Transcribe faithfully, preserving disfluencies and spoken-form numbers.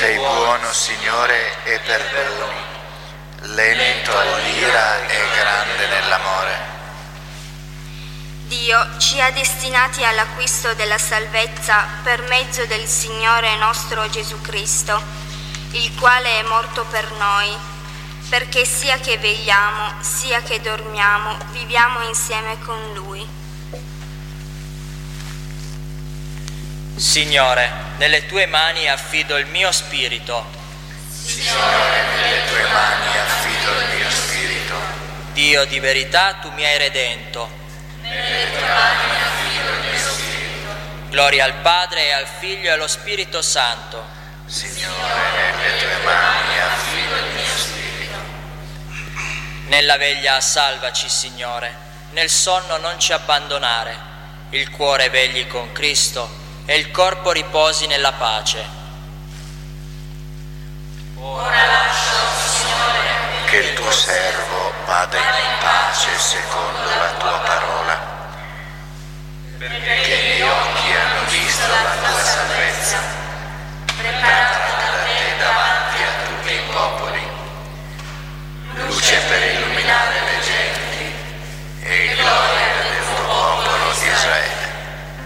Sei buono, Signore, e perdoni, lento all'ira e grande nell'amore. Dio ci ha destinati all'acquisto della salvezza per mezzo del Signore nostro Gesù Cristo, il quale è morto per noi, perché sia che vegliamo, sia che dormiamo, viviamo insieme con Lui. Signore, nelle Tue mani affido il mio spirito. Signore, nelle Tue mani affido il mio spirito. Dio di verità, Tu mi hai redento. Nelle Tue mani affido il mio spirito. Gloria al Padre e al Figlio e allo Spirito Santo. Signore, nelle Tue mani affido il mio spirito. Nella veglia salvaci, Signore, nel sonno non ci abbandonare. Il cuore vegli con Cristo e il corpo riposi nella pace. Ora lascia, Signore, Che il Tuo servo vada in pace secondo la Tua parola. Perché i miei occhi